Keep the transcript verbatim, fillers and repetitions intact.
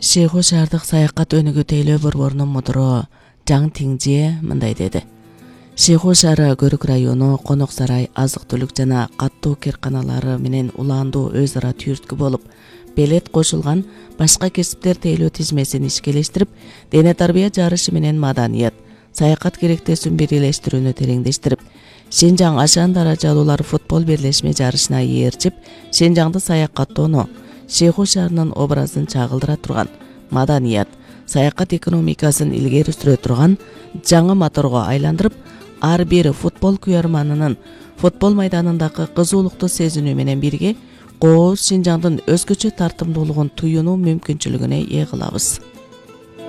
Шейху шаардык саякат өнүгүү тейлөө борборунун мудуру Жаң Тиңжие мындай деди. Шейху шаары Көрүк району Конок сарай, азык-түлүк жана каттуу кирканалары менен улаандуу өз ара түйүрткү болуп, белет кошулган башка кесиптер тейлөө тизмесин ишкелештирип, дене тарбия жарышы менен маданият, саякат керектесин бирлештирүүнү тереңдештирип, Шенжаң ашан даражалуулар футбол бирлешме жарышына ээрчип, Шенжаңды саякаттоону, Шейху шаарынын образын чагылдыра турган, маданият, саякат экономикасын илгери сүрө турган жаңы моторго айландырып, ар бир футбол күйөрманынын футбол майданындагы кызуулукту сезинүү менен бирге кооз Шенжаңдын өзгөчө тартымдуулугун туюунуу мүмкүнчүлүгүнө ээ кылабыз.